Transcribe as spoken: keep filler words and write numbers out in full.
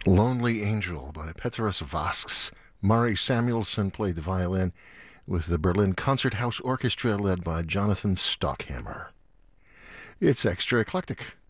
Lonely Angel by Petrus Vasks. Murray Samuelson played the violin with the Berlin Concert House Orchestra led by Jonathan Stockhammer. It's extra eclectic.